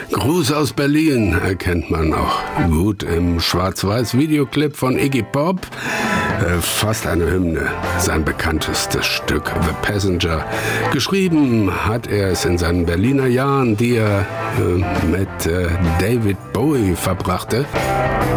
Gruß aus Berlin erkennt man auch gut im Schwarz-Weiß-Videoclip von Iggy Pop. Fast eine Hymne, sein bekanntestes Stück The Passenger. Geschrieben hat er es in seinen Berliner Jahren, die er mit David Bowie verbrachte.